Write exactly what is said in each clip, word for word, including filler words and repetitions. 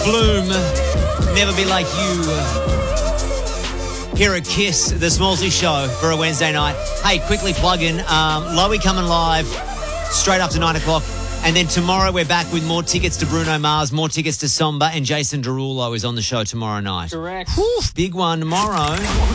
Bloom, Never Be Like You. Here at Kiss, the Smallsy Show for a Wednesday night. Hey, quickly plug in. Um, Loey coming live straight after nine o'clock. And then tomorrow we're back with more tickets to Bruno Mars, more tickets to Somba, and Jason Derulo is on the show tomorrow night. Correct. Whew, big one tomorrow.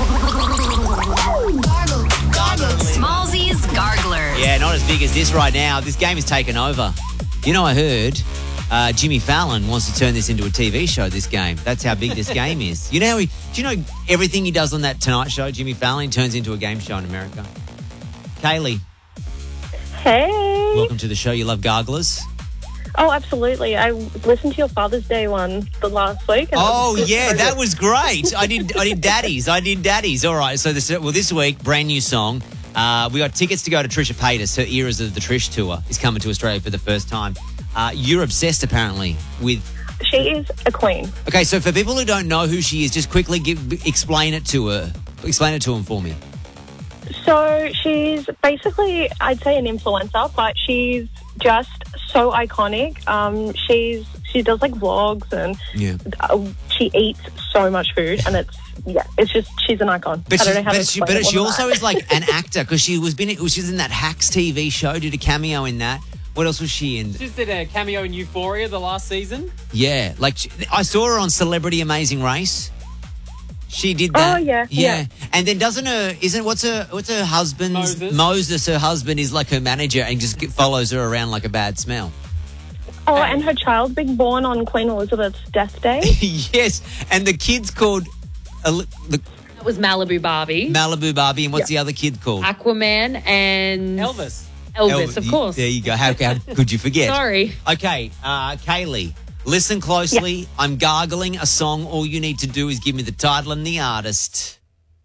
Smallsy's Garglers. Yeah, not as big as this right now. This game is taken over. You know, I heard uh, Jimmy Fallon wants to turn this into a T V show, this game. That's how big this game is. You know, how he, do you know everything he does on that Tonight Show, Jimmy Fallon, turns into a game show in America? Kaylee. Hey. Welcome to the show. You love Garglers? Oh, absolutely. I listened to your Father's Day one the last week. And Oh, was yeah, so that good. was great. I did I did Daddies. I did Daddies. All right, so this well this week, brand new song. Uh, we got tickets to go to Trisha Paytas. Her Eras of the Trish tour is coming to Australia for the first time. Uh, you're obsessed, apparently, with... She is a queen. Okay, so for people who don't know who she is, just quickly give, explain it to her. Explain it to them for me. So she's basically, I'd say, an influencer, but she's just so iconic. Um, she's she does like vlogs and Yeah. uh, she eats so much food, and it's yeah, it's just she's an icon. But I don't she, know how to but she, explain but it she more than also that. is like an actor because she was been she was in that Hacks T V show, did a cameo in that. What else was she in? Just did a cameo in Euphoria the last season. Yeah, like she, I saw her on Celebrity Amazing Race. She did that. Oh, yeah, yeah. And then doesn't her isn't what's her what's her husband's Moses. Moses her husband is like her manager and just get- follows her around like a bad smell. Oh, and her child being born on Queen Elizabeth's death day. Yes, and the kid's called El- the That was Malibu Barbie, Malibu Barbie, and what's the other kid called? Aquaman, and Elvis. Elvis, El- of course. There you go. How, how could you forget? Sorry. Okay, uh, Kaylee, listen closely. I'm gargling a song. All you need to do is give me the title and the artist.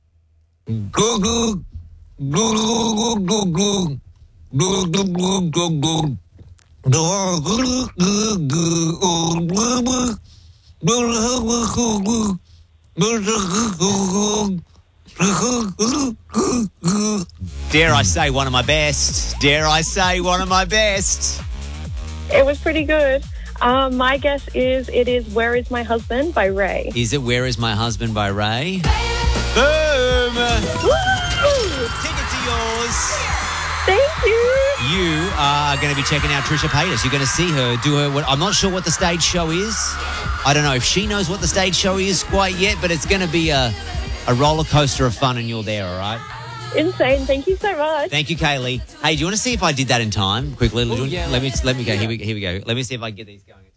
Dare I say one of my best? Dare I say one of my best? It was pretty good. Um, my guess is it is Where Is My Husband by Ray. Is it Where Is My Husband by Ray? Boom! Tickets are yours. Thank you. You are going to be checking out Trisha Paytas. You're going to see her do her. What, I'm not sure what the stage show is. I don't know if she knows what the stage show is quite yet, but it's going to be a, a roller coaster of fun, and you're there, all right? Insane. Thank you so much. Thank you, Kaylee. Hey, do you want to see if I did that in time? Quickly, Ooh, yeah, let me let me go. Here we here we go. Let me see if I can get these going.